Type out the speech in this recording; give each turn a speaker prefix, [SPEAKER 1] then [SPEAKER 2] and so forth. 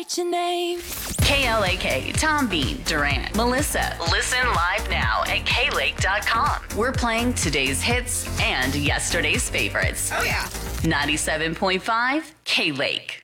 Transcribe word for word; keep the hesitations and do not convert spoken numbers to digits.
[SPEAKER 1] write your name.
[SPEAKER 2] K L A K, Tom Bean, Durant, Melissa. Listen live now at K Lake dot com. We're playing today's hits and yesterday's favorites.
[SPEAKER 3] Oh, yeah.
[SPEAKER 2] ninety-seven point five K-Lake.